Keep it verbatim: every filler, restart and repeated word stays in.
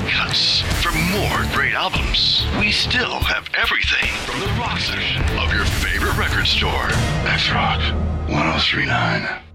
cuts. For more great albums, we still have everything from the rock section of your favorite record store. That's Rock one oh three point nine.